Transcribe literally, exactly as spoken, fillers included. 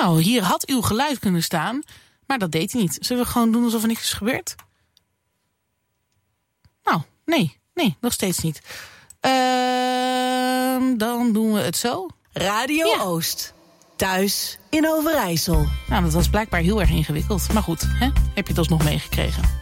Nou, hier had uw geluid kunnen staan, maar dat deed hij niet. Zullen we gewoon doen alsof er niks is gebeurd? Nou, nee, nee, nog steeds niet. Uh, dan doen we het zo. Radio ja. Oost, thuis in Overijssel. Nou, dat was blijkbaar heel erg ingewikkeld. Maar goed, hè? Heb je het alsnog meegekregen?